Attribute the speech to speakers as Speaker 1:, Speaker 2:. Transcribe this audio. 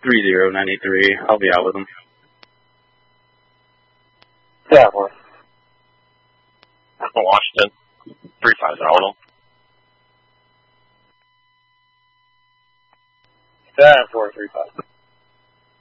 Speaker 1: 30983. I'll be out with him.
Speaker 2: Yeah, boy.
Speaker 3: Washington. 350 out with him.
Speaker 2: Yeah, 435.